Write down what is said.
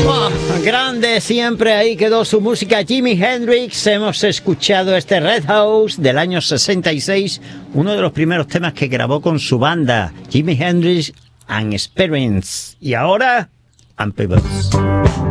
Oh, grande, siempre ahí quedó su música. Jimi Hendrix, hemos escuchado este Red House del año 66, uno de los primeros temas que grabó con su banda, Jimi Hendrix and Experience. Y ahora, Unpebbles.